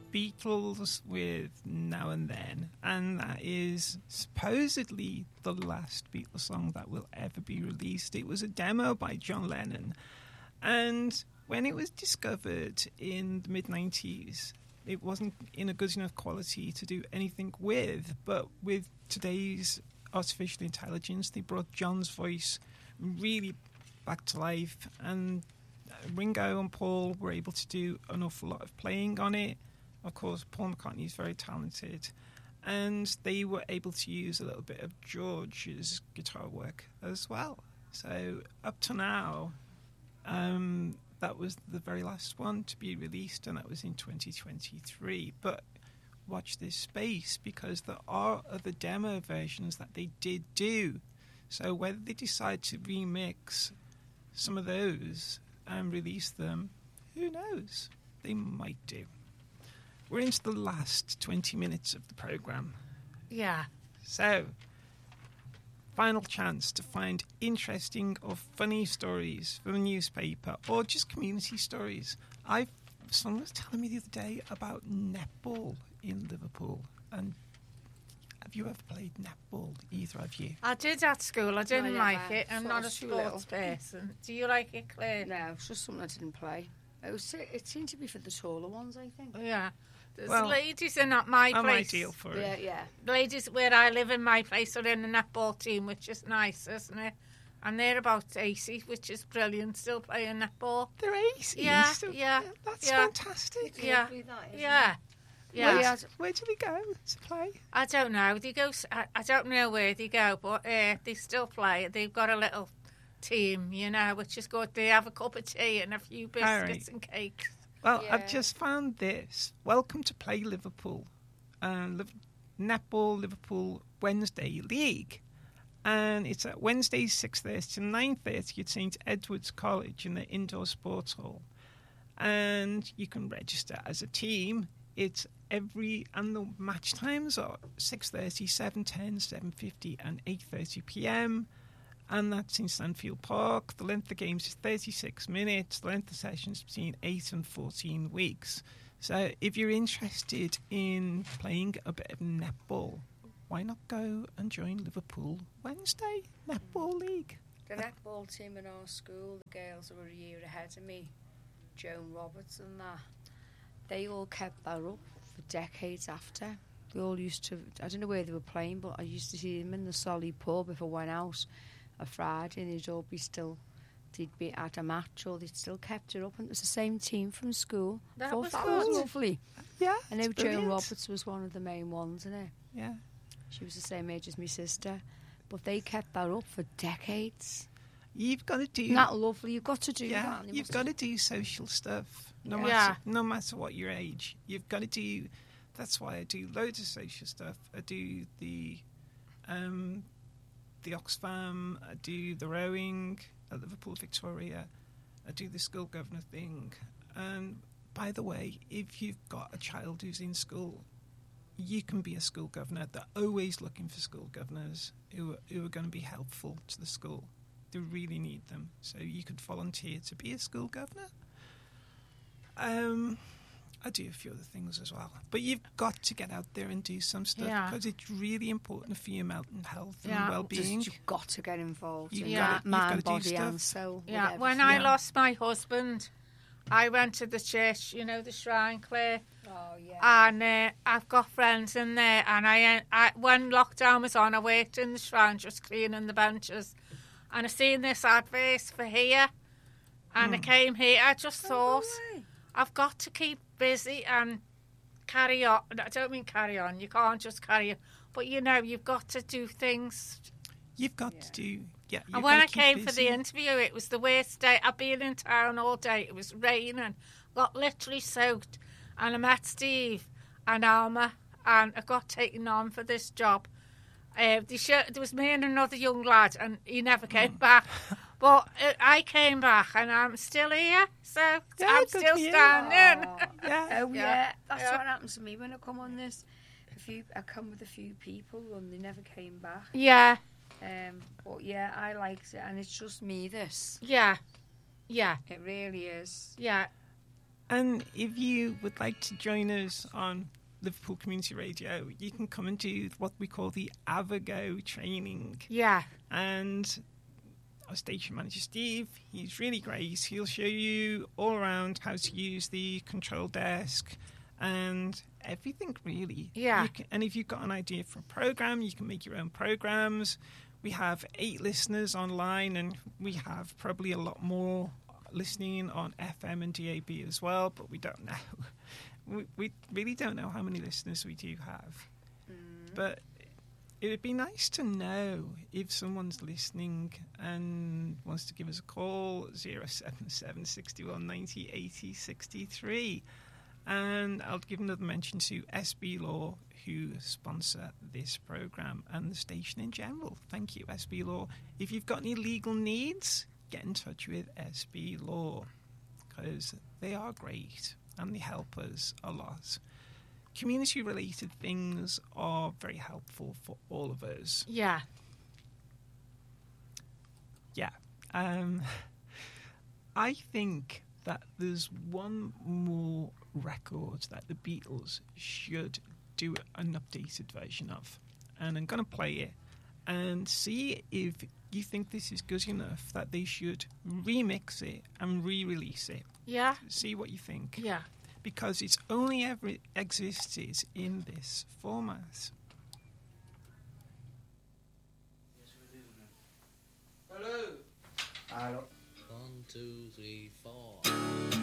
Beatles with Now and Then, and that is supposedly the last Beatles song that will ever be released. It was a demo by John Lennon, and when it was discovered in the mid-90s, it wasn't in a good enough quality to do anything with, but with today's artificial intelligence, they brought John's voice really back to life, and Ringo and Paul were able to do an awful lot of playing on it. Of course, Paul McCartney is very talented, and they were able to use a little bit of George's guitar work as well. So up to now, that was the very last one to be released, and that was in 2023. But watch this space, because there are other demo versions that they did do. So whether they decide to remix some of those and release them, who knows? They might do. We're into the last 20 minutes of the programme. Yeah. So, final chance to find interesting or funny stories from the newspaper or just community stories. Someone was telling me the other day about netball in Liverpool. And have you ever played netball, either of you? I did at school. I didn't No, like never. it. I'm Thought not it a was too sports little. person. Do you like it, Claire? No, it's just something I didn't play. It seemed to be for the taller ones, I think. Yeah. There's Well, ladies in at my I'm place. ideal for it. Yeah, yeah. Ladies where I live in my place are in the netball team, which is nice, isn't it? And they're about 80, which is brilliant, still playing netball. They're 80. Yeah, still, yeah, That's yeah. fantastic. Yeah. Lovely that, isn't Yeah. it? Yeah. Where do they go to play? I don't know. I don't know where they go, but they still play. They've got a little team, which is good. They have a cup of tea and a few biscuits and cakes. Well, Yeah. I've just found this. Welcome to Play Liverpool. Netball Liverpool Wednesday League. And it's at Wednesdays 6:30 to 9:30 at St Edward's College in the indoor sports hall. And you can register as a team. And the match times are 6:30, 7:10, 7:50 and 8:30 p.m. And that's in Sandfield Park. The length of the games is 36 minutes. The length of sessions between 8 and 14 weeks. So if you're interested in playing a bit of netball, why not go and join Liverpool Wednesday Netball League? The netball team in our school, the girls were a year ahead of me, Joan Roberts and that, they all kept that up for decades after. They all used to, I don't know where they were playing, but I used to see them in the Solly pub if I went out a Friday, and they'd be at a match, or they'd still kept it up, and it was the same team from school. That Thought was that good. was lovely. Yeah, I know it's Joan brilliant. Roberts was one of the main ones, innit? Yeah. She was the same age as my sister, but they kept that up for decades. You've got to do... Isn't that lovely? You've got to do Yeah, that. you've got to do social stuff. No Yeah. matter what your age. You've got to do... That's why I do loads of social stuff. I do the Oxfam, I do the rowing at Liverpool Victoria, I do the school governor thing. And by the way, if you've got a child who's in school, you can be a school governor. They're always looking for school governors who are going to be helpful to the school. They really need them. So you could volunteer to be a school governor. I do a few other things as well. But you've got to get out there and do some stuff, because it's really important for your mental health and well-being. You've got to get involved in Yeah. that mind, You've gotta do body and stuff. soul. Yeah, whatever. when I lost my husband, I went to the church, the shrine, Claire, Oh, yeah. and I've got friends in there, and I when lockdown was on, I worked in the shrine just cleaning the benches, and I seen this advert for here, and I came here. I just thought, I've got to keep busy and carry on. I don't mean carry on. You can't just carry on. But, you've got to do things. You've got to do... Yeah, And when I came for the interview, it was the worst day. I've been in town all day. It was raining. Got literally soaked. And I met Steve and Alma, and I got taken on for this job. There was me and another young lad, and he never came back. But I came back, and I'm still here, so I'm good still for you. standing. Yeah. Oh, yeah. That's what happens to me when I come on this. I come with a few people, and they never came back. Yeah, But yeah, I liked it, and it's just me. This yeah. it really is. Yeah. And if you would like to join us on Liverpool Community Radio, you can come and do what we call the Avago training. Yeah. And our station manager, Steve, he's really great. He'll show you all around how to use the control desk and everything, really. Yeah. And if you've got an idea for a program, you can make your own programs. We have 8 listeners online, and we have probably a lot more listening on FM and DAB as well, but we don't know. We really don't know how many listeners we do have. But it would be nice to know if someone's listening and wants to give us a call, 077 61 90 80 63. And I'll give another mention to SB Law, who sponsor this programme and the station in general. Thank you, SB Law. If you've got any legal needs, get in touch with SB Law, because they are great and they help us a lot. Community-related things are very helpful for all of us. Yeah. Yeah. I think that there's one more record that the Beatles should do an updated version of. And I'm going to play it and see if you think this is good enough that they should remix it and re-release it. Yeah. See what you think. Yeah. Because it's only ever existed in this format. Hello. 1, 2, 3, 4.